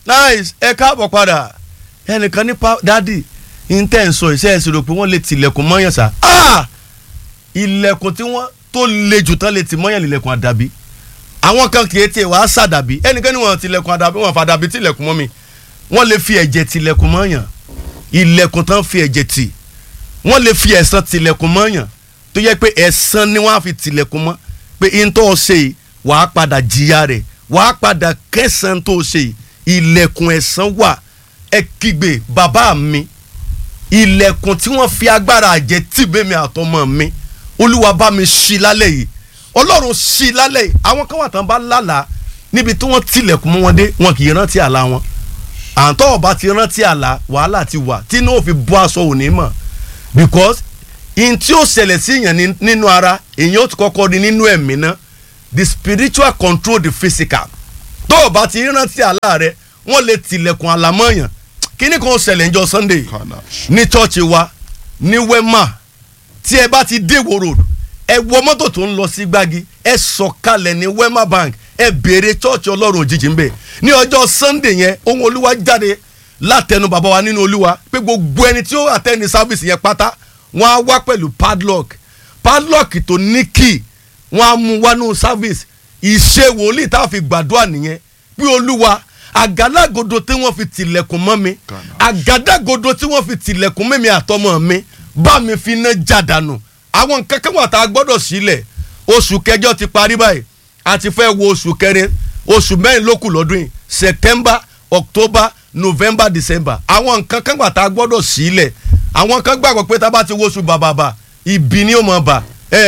nice ẹ káàbọ̀ padà ẹnìkan nípa dádì intenso iṣẹ́ ìṣirò pé wọ́n lè tilẹ̀kùn mọ́yàn sá ilẹ̀kùn tí wọ́n tó le jù tán lè ti mọ́yàn ilẹ̀kùn àdàbí àwọn kan kì í tiẹ̀ wá sàdàbí ẹnìkan ní wọn tilẹ̀kùn àdàbí wọn fàdàbí tilẹ̀kùn mọ́ mi wọ́n lè fi ẹ̀jẹ̀ tilẹ̀kùn mọ́yàn ilẹ̀kùn tán fi ẹ̀jẹ̀ tì wọ́n lè fi ẹ̀san tilẹ̀kùn mọ́yàn tó yẹ pé ẹ̀san ni wọ́n á fi tilẹ̀kùn mọ́ pé ìntọ́ ṣe yìí wàá padà jìyà rẹ̀ wàá padà kẹsàn tó ṣe yìí ilẹ̀kùn ẹ̀san wà ẹ kígbe bàbá mi ilẹ̀kùn tí wọ́n fi agbára àjẹ́ tì bẹ́mi àtọmọ mi olúwa bá mi ṣí lálẹ́ yìí ọlọ́run ṣí lálẹ́ yìí àwọn kan wà tán bá lálàá níbi tí wọ́n tilẹ̀kùn mọ́ wọn dé wọn kì í rántí àlá wọn àǹtọ́ ọba ti rántí àlá wàhálà ti wà tí náà fi bọ́ aṣọ òní mọ̀ because in tí ó ṣẹlẹ̀ sí èèyàn nínú ara èèyàn ó ti kọ́kọ́ rí nínú ẹ̀mí náà the spiritual control the physical tó o bá ti rántí àlá rẹ wọ́n lè tilẹ̀kùn àlámọ́yàn kíní kan ṣẹlẹ̀ níjọ́ Sunday ní church wa ní Wema tí ẹ bá ti dé Ìwó road ẹ wọ mọ́tò tó ń lọ sí Gbági ẹ sọ̀kalẹ̀ ní Wema bank ẹ béèrè church Ọlọ́run òjijì ń bẹ ní ọjọ́ Sunday yẹn ohun Olúwa jáde látẹnu bàbá wa nínú Olúwa pé gbogbo ẹni tí ó attend service yẹn pátá wọ́n á wá pẹ̀lú padlock tó ní key wọ́n á mú wá nínú service ìṣe wòlíì tá a fi gbàdúrà nìyẹn pé Olúwa àgádágodo tí wọ́n fi tilẹ̀kùn mọ́ mi àgádágodo tí wọ́n fi tilẹ̀kùn mẹ́mi àtọmọ mi bá mi fi iná jàdánù àwọn nǹkan kan wà tá a gbọ́dọ̀ sílẹ̀ oṣù kẹjọ ti parí báyìí a ti fẹ́ wo oṣù kẹrin oṣù mẹ́rin ló kù lọ́dún yìí September October November December àwọn nǹkan kan wà tá a gbọ́dọ̀ sílẹ̀ àwọn kan gbàgbọ́ pé tá a bá ti wo oṣù bàbàbà ibi ni ó mọ̀ bà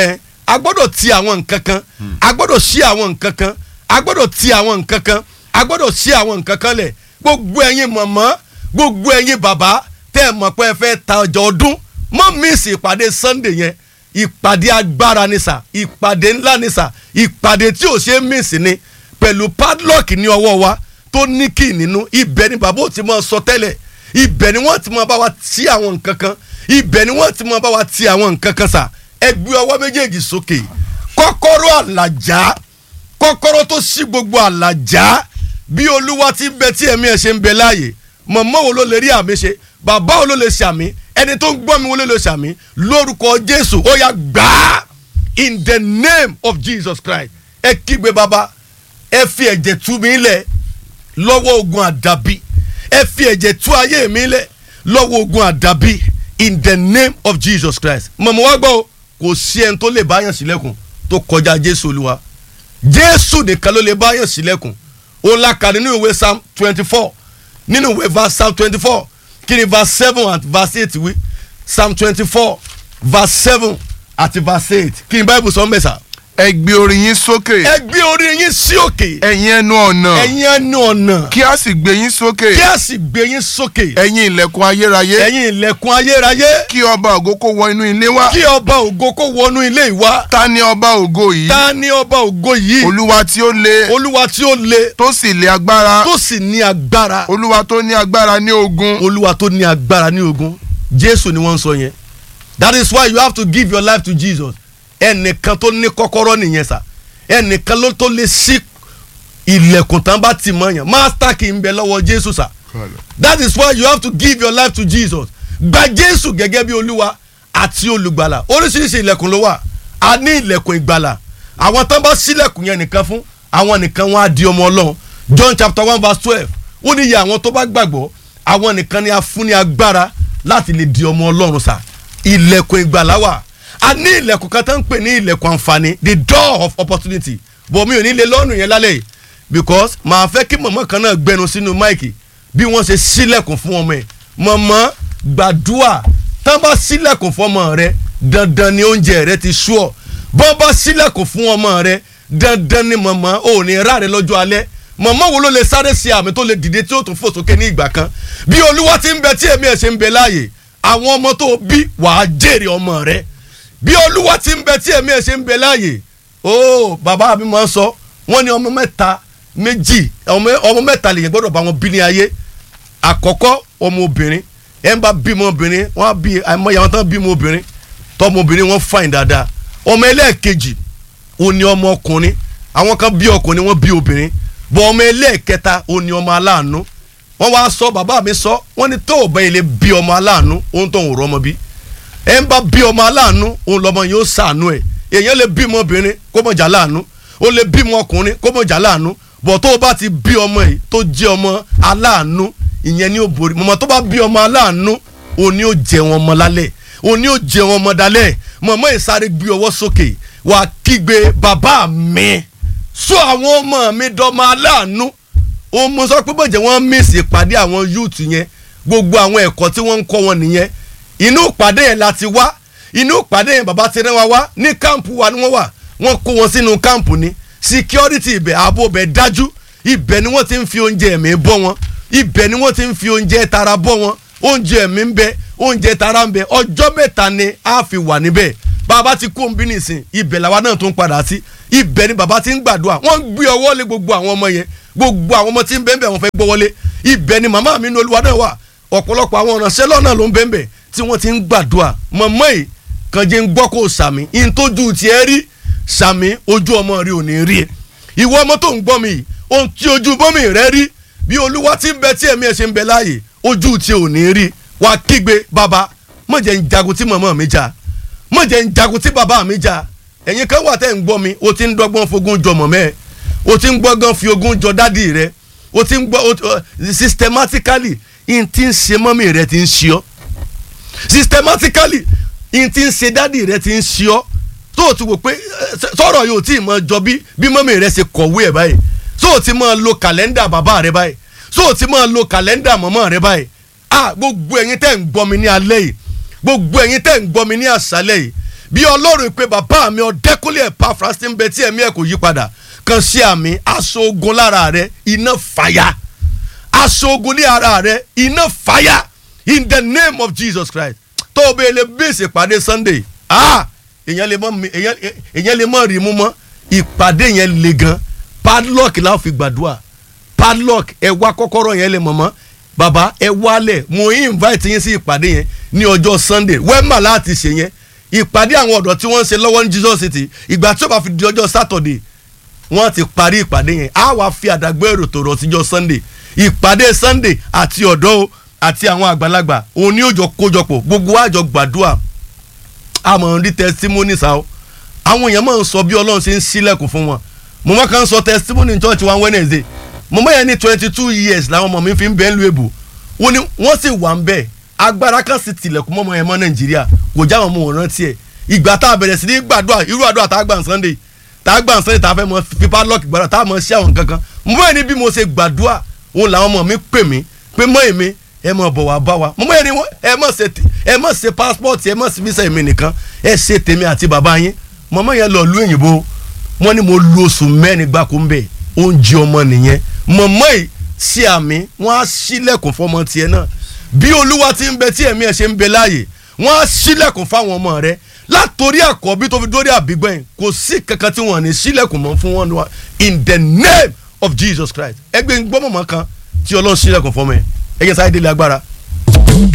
a gbọ́dọ̀ ti àwọn nǹkan kan a gbọ́dọ̀ sí àwọn nǹkan kan a gbọ́dọ̀ ti àwọn nǹkan kan a gbọ́dọ̀ sí àwọn nǹkan kan lẹ̀ gbogbo ẹ̀yin mọ̀mọ́ gbogbo ẹ̀yin bàbá tẹ́ ẹ mọ̀ pé ẹ fẹ́ ta ọjọ́ ọdún mọ́ mísì ìpàdé Sunday yẹn ìpàdé agbára ni sà ìpàdé ńlá ni sà ìpàdé tí ò ṣe é mísì ni pẹ̀lú padlock ní ọwọ́ wa tó ní kí nínú ibẹ̀ ni bàbá ò ti máa sọ tẹ́lẹ̀ ibẹ̀ ni wọ́n ti máa bá wa ti àwọn nǹkan kan ibẹ̀ ni wọ́n ti máa bá wa ti àwọn nǹkan kan sà ẹ gbé ọwọ́ méjèèjì sókè kọ́kọ́rọ́ àlàjá kọ́kọ́rọ́ tó ṣí gbogbo àlàjá bí Olúwa ti ń bẹ tí ẹ̀mí ẹ̀ ṣe ń bẹ láàyè mọ̀mọ́ wo ló lè rí àmì ṣe bàbá wo ló lè ṣàmì ẹni tó ń gbọ́ mi wo ló lè ṣàmì lórúkọ Jésù ó yá gbà á in the name of Jesus Christ ẹ kígbe bàbá ẹ fi ẹ̀jẹ̀ tú mi lẹ̀ lọ́wọ́ ogun àdàbí ẹ fi ẹ̀jẹ̀ tú ayé mi lẹ̀ lọ́wọ́ ogun àdàbí in the name of Jesus Christ mọ̀mọ́ wá gbọ́ kò sí ẹni tó lè báyàn sílẹ̀kùn tó kọjá Jésù Olúwa Jésù nìkan ló lè báyàn sílẹ̀kùn òun la kà nínú ìwé Psalm 24 nínú ìwé Psalm 24 kí ni verse 7 and verse 8 wí Psalm 24 verse 7 àti verse 8 kí ni Bible sọ mẹ́sà. ẹ gbé orí yín sókè. ẹ gbé orí yín sí òkè. ẹ̀yin ẹnu ọ̀nà. ẹ̀yin ẹnu ọ̀nà. kí a sì gbé yín sókè. kí a sì gbé yín sókè. ẹ̀yin ilẹ̀kùn ayérayé. ẹ̀yin ilẹ̀kùn ayérayé. kí ọba ògo kó wọ inú ilé wa. kí ọba ògo kó wọnú ilé wa. ta ni ọba ògo yìí. ta ni ọba ògo yìí. olúwa tí ó le. olúwa tí ó le. tó sì lé agbára. tó sì ní agbára. olúwa tó ní agbára ní ogun. olúwa tó ní agbára ní ogun. Jésù ni wọ́n ń sọ yẹn. That is why you have to give your life to Jesus. ẹnìkan tó ní kọ́kọ́rọ́ nìyẹn sà ẹnìkan ló tó lè ṣí ilẹ̀kùn tán bá ti mọ̀ yàn master kì í bẹ lọ́wọ́ Jésù sà. That is why you have to give your life to Jesus. Gba Jésù gẹ́gẹ́ bí olúwa àti olùgbàlà oríṣiríṣi ilẹ̀kùn ló wà a ní ilẹ̀kùn ìgbàlà àwọn tán bá ṣílẹ̀kùn yẹn nìkan fún àwọn nìkan wọn á di ọmọ Ọlọ́run. John chapter 1 verse 12 ó ní iye àwọn tó bá gbàgbọ́ àwọn nìkan ni a fún ní agbára láti lè di ọmọ Ọlọ́run sà. Ilẹ̀kùn ìgbàlà wà a ní ilẹ̀kùn kan tó ń pè ní ilẹ̀kùn àǹfààní the door of opportunity bọ̀ mi ò ní lè lọ́nù yẹn lálẹ́ yìí because màá fẹ́ kí mọ̀mọ́ kan náà gbẹnu sínú máìkì bí wọ́n ṣe ṣílẹ̀kùn fún ọmọ ẹ̀ mọ̀mọ́ gbàdúà tán bá ṣílẹ̀kùn fún ọmọ rẹ dandan ni oúnjẹ rẹ ti sú ọ bọ́n bá ṣílẹ̀kùn fún ọmọ rẹ dandan ni mọ̀mọ́ ò ní ráre lọ́jọ́ alẹ́ mọ̀mọ́ wo ló lè sáré sí àmì tó lè dìde tí ó tún fò sókè ní ìgbà kan bí Olúwa ti ń bẹ tí èmi ẹ̀ ṣe ń bẹ láàyè àwọn ọmọ tó bí wàá jèrè ọmọ rẹ bí Olúwa ti ń bẹ tí èmi ẹ̀ ṣe ń bẹ láàyè ó bàbá mi máa ń sọ wọ́n ní ọmọ mẹ́ta méjì ọmọ mẹ́ta lèyìn gbọ́dọ̀ bá wọn bí ní ayé àkọ́kọ́ ọmọ obìnrin ẹ̀ ń bá bímọ obìnrin wọ́n á bí àìmọye àwọn tán bímọ obìnrin tọmọ obìnrin wọ́n fàìn dáadáa ọmọ ẹlẹ́ẹ̀kejì ó ní ọmọ ọkùnrin àwọn kan bí ọkùnrin wọ́n bí obìnrin bọ́ ọmọ ẹlẹ́ẹ̀kẹta ó ní ọmọ aláàánú wọ́n wá sọ bàbá mi sọ wọ́n ní tó o bá ilé bí ọmọ aláàánú ohun tó ń rọ ọmọ bí ẹ ń bá bí ọmọ aláàánú òun lọmọ yóò ṣàánú ẹ èèyàn lè bímọ obìnrin kó mọ̀ jà láàánú ó lè bímọ ọkùnrin kó mọ̀ jà láàánú bọ̀ tó o bá ti bí ọmọ yìí tó jẹ́ ọmọ aláàánú ìyẹn ni ó borí mọ̀mọ́ tó bá bí ọmọ aláàánú òun ni ó jẹ wọn ọmọ lálẹ́ òun ni ó jẹ wọn ọmọ dalẹ́ mọ̀mọ́ ìsáré gbé ọwọ́ sókè wà kígbe bàbá mi sọ àwọn ọmọ mi dọ́mọ aláàánú òun mo sọ pé bọ̀jẹ̀ wọ́n mísì ìpàdé àwọn yúùtù yẹn gbogbo àwọn ẹ̀kọ́ tí wọ́n ń kọ́ wọn nìyẹn inú ìpàdé yẹn la ti wá inú ìpàdé yẹn bàbá ti rán wa wá ní káàmpù wa ni wọ́n wà wọ́n kó wọn sínú káàmpù ni security ibẹ̀ ààbò ibẹ̀ dájú ibẹ̀ ni wọ́n ti ń fi oúnjẹ ẹ̀mí bọ́ wọn ibẹ̀ ni wọ́n ti ń fi oúnjẹ tara bọ́ wọn oúnjẹ ẹ̀mí ń bẹ oúnjẹ tara ń bẹ ọjọ́ mẹ́ta ni a fi wà níbẹ̀ bàbá ti kó ń bí nìsín ibẹ̀ làwa náà tún padà sí ibẹ̀ ni bàbá ti ń gbàdúrà wọ́n ń gbé ọwọ́ lé gbogbo àwọn ọmọ yẹn gbogbo àwọn ọmọ tí ń bẹ́ẹ̀ bẹ́ẹ̀ wọ́n fẹ́ gbọ́ wọlé ibẹ̀ ni màmá mi ní Olúwa náà wà ọ̀pọ̀lọpọ̀ àwọn ìránṣẹ́ lọ́nà ló ń bẹ́ẹ̀ bẹ́ẹ̀ tí wọ́n ti ń gbàdúrà mọ̀mọ́ yìí kàn jẹ́ ń gbọ́ kó sàmì in tójú tiẹ̀ rí sàmì ojú ọmọ rí ò ní rí ẹ ìwọ ọmọ tó ń gbọ́ mi yìí ohun tí ojú bọ́mì rẹ rí bí Olúwa ti ń bẹ tí ẹ̀mí ẹ̀ ṣe ń bẹ láàyè ojú tiẹ̀ ò ní rí wá kígbe bàbá má jẹ́ ń jagun tí màmá mi jà má jẹ́ ń jagun tí bàbá mi jà ẹ̀yin kan wà tẹ́ ń gbọ́ mi o ti ń dọ́gbọ́n fogún jọ mọ̀mẹ́ o ti ń gbọ́gán fi ogún jọ dádì rẹ o ti ń gbọ́ systematically in ti ń ṣe mọ́mì rẹ ti ń ṣe ọ́ systematically in ti ń ṣe dádì rẹ ti ń ṣe ọ́ tó o ti wò pé sọ̀rọ̀ yóò tí ì mọ jọ bí mọ́mì rẹ ṣe kọ̀wé ẹ̀ báyìí tó o ti mọ lo kàlẹ́ndà bàbá rẹ báyìí tó o ti mọ lo kàlẹ́ndà mọ́mọ́ rẹ báyìí gbogbo ẹ̀yin tẹ́ ń gbọ́ mi ní alẹ́ yìí gbogbo ẹ̀yin tẹ́ ń gbọ́ mi ní àṣálẹ́ yìí bí Ọlọ́run pé bàbá mi Ọ̀dẹ́kúnlé Epaphras ń bẹ tí ẹ̀mí ẹ̀ kò yí padà kan sí àmì aṣọ ogun lára rẹ iná fàyà aṣọ ogun ní ara rẹ iná fàyà in the name of Jesus Christ tó o bẹ lè bèsè pàdé Sunday èyàn lè mọ rí mú mọ ìpàdé yẹn le gan padlock la fi gbàdúrà padlock ẹ wá kọ́kọ́rọ́ yẹn lè mọ̀mọ́ bàbá ẹ wálẹ̀ mo invite yín sí ìpàdé yẹn ní ọjọ́ Sunday wẹ́mà láti ṣe yẹn ìpàdé àwọn ọ̀dọ́ tí wọ́n ń ṣe lọ́wọ́ ní Jesus City ìgbà tí ó bá fi di ọjọ́ Saturday wọ́n ti parí ìpàdé yẹn á wá fi àdàgbé èrò tó rọ̀ síjọ́ Sunday ìpàdé Sunday àti ọ̀dọ́ o àti àwọn àgbàlagbà òun ni ó jọ kójọpọ̀ gbogbo àjọ gbàdúrà àmọ́ rí testimony sa o àwọn èèyàn máa ń sọ bí Ọlọ́run ṣe ń ṣílẹ̀kùn fún wọn mo máa kàn sọ testimony in church one Wednesday mo máa yẹn ní 22 years làwọn ọmọ mi fi ń bẹ́ẹ̀ lu èbù wọ́n sì wà ń bẹ́ẹ̀ agbára kan sì tilẹ̀kùn mọ́mọ́ yẹn mọ́ Nàìjíríà kò já wọn mọ́ wọn rántí ẹ̀ ìgbà tá a bẹ̀rẹ̀ sí ní gbàdúrà irú àdúrà tá a gbà Sunday tá a fẹ́ mọ fipá lọ́ọ̀kì gbàdúrà tá a mọ sí àwọn kankan mo máa ní bí mo ṣe gbàdúrà òun làwọn ọmọ mi pè mí pé mọ́ èmi ẹ mọ̀ bọ̀ wá bá wa mo máa ní ẹ mọ̀ ṣe passport ẹ mọ̀ sí visa èmi nìkan ẹ ṣe tèmi àti bàbá yín mọ̀mọ́ yẹn lọ lu òyìnbó wọ́n ní mo lu oṣù mẹ́rin gbáko ń bẹ̀ oúnjẹ ọmọ nìyẹn mọ̀mọ́ yìí sí àmì wọ́n á ṣílẹ̀kùn fọmọ tiẹ̀ náà bí Olúwa ti ń bẹ tí ẹ̀mí ẹ̀ ṣe ń bẹ láàyè wọ́n á ṣílẹ̀kùn fáwọn ọmọ rẹ̀ látòrí àkọ́bí tó fi dórí àbígbẹ̀yìn kò sí kankan tí wọ́n ní ṣílẹ̀kùn mọ́ fún wọn in the name of Jesus Christ ẹgbẹ́ gbọ́mọ̀mọ́ kan tí Ọlọ́run ṣílẹ̀kùn fọmọ ẹ̀ ẹ̀yẹ sáyé délé agbára